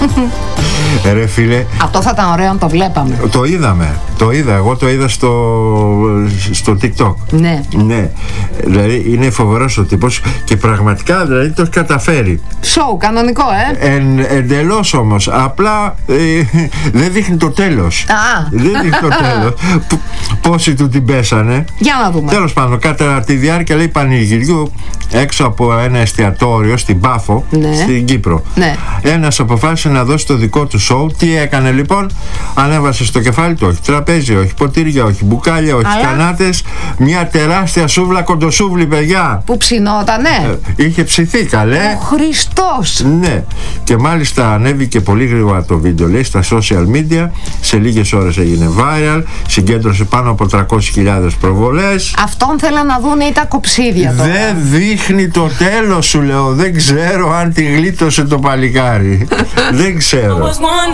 Ρε φίλε, αυτό θα ήταν ωραίο αν το βλέπαμε. το είδαμε. Το είδα. Εγώ το είδα στο TikTok. Ναι. Ναι. Δηλαδή είναι φοβερός ο τύπος και πραγματικά δηλαδή το έχει καταφέρει. Σοου, κανονικό, Εντελώς όμως. Απλά δεν δείχνει το τέλος. Δεν δείχνει το τέλος. Πόσοι του την πέσανε. Για να δούμε. Τέλος πάντων, κατά τη διάρκεια λέει πανηγυριού έξω από ένα εστιατόριο στην Πάφο, στην Κύπρο. Ναι. Ένας αποφάσισε να δώσει το δικό του σοου. Τι έκανε λοιπόν? Ανέβασε στο κεφάλι του, όχι τραπέζι, όχι ποτήρια, όχι μπουκάλια, όχι σκανάτες, μια τεράστια σούβλα κοντοσούβλη, παιδιά. Που ψινότανε. Είχε ψηθεί καλέ. Ο Χριστός. Ναι. Και μάλιστα ανέβηκε πολύ γρήγορα το βίντεο, λέει, στα social media. Σε λίγες ώρες έγινε viral. Συγκέντρωσε πάνω από 300.000 προβολές. Αυτόν θέλαν να δουν ή τα κοψίδια τώρα. Δεν δείχνει το τέλος, σου λέω. Δεν ξέρω αν τη γλίτωσε το παλικάρι. Δεν ξέρω.